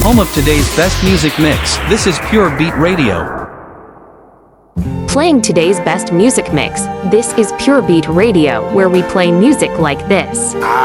home of today's best music mix. This is Pure Beat Radio. Playing today's best music mix. This is Pure Beat Radio, where we play music like this.